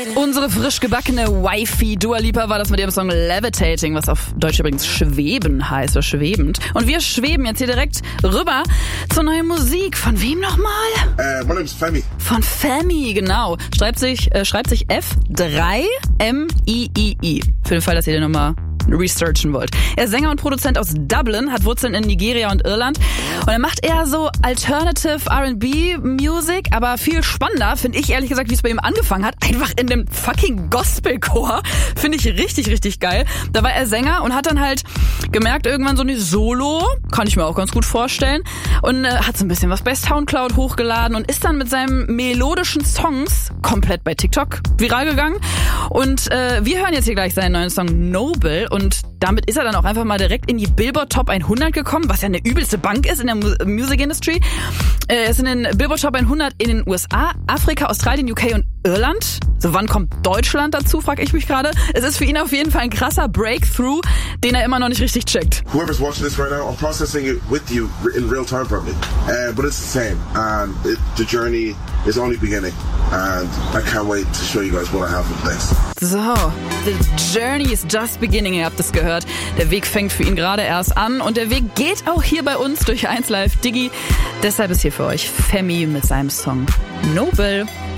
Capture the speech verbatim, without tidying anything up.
Unsere frisch gebackene Wifey Dua Lipa war das mit ihrem Song Levitating, was auf Deutsch übrigens schweben heißt oder schwebend. Und wir schweben jetzt hier direkt rüber zur neuen Musik. Von wem nochmal? Uh, my name's Femi. Von Femi, genau. Schreibt sich, äh, schreibt sich F drei M I I I. Für den Fall, dass ihr den nochmal researchen wollt. Er ist Sänger und Produzent aus Dublin, hat Wurzeln in Nigeria und Irland und er macht eher so Alternative R and B Music, aber viel spannender finde ich ehrlich gesagt, wie es bei ihm angefangen hat, einfach in dem fucking Gospelchor. Finde ich richtig, richtig geil. Da war er Sänger und hat dann halt gemerkt, irgendwann so eine Solo, kann ich mir auch ganz gut vorstellen, und äh, hat so ein bisschen was bei Soundcloud hochgeladen und ist dann mit seinen melodischen Songs komplett bei TikTok viral gegangen und äh, wir hören jetzt hier gleich seinen neuen Song Noble. Und damit ist er dann auch einfach mal direkt in die Billboard Top hundert gekommen, was ja eine übelste Bank ist in der Mu- Music Industry. Er ist in den Billboard Top hundert in den U S A, Afrika, Australien, U K und Irland. So, wann kommt Deutschland dazu, frage ich mich gerade. Es ist für ihn auf jeden Fall ein krasser Breakthrough, den er immer noch nicht richtig checkt. Whoever's watching this right now, I'm processing it with you in real time probably. Uh, but it's the same. And it, the journey is only beginning. And I can't wait to show you guys what I have in place. So, the journey is just beginning, ihr habt es gehört. Der Weg fängt für ihn gerade erst an und der Weg geht auch hier bei uns durch eins Live Digi. Deshalb ist hier für euch Femi mit seinem Song Noble.